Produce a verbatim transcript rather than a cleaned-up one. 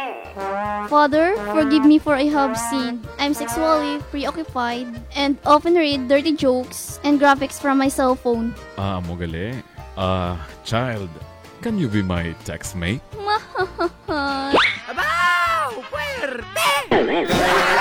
Father, forgive me for I have sinned. I'm sexually preoccupied and often read dirty jokes and graphics from my cell phone. Ah, mo gali. Ah, child, can you be my text mate? Mahal. Abaw! Puwerte!